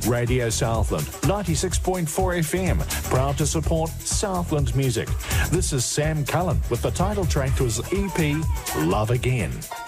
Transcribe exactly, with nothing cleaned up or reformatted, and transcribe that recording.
Radio Southland, ninety-six point four F M, proud to support Southland music. This is Sam Cullen with the title track to his E P, Love Again.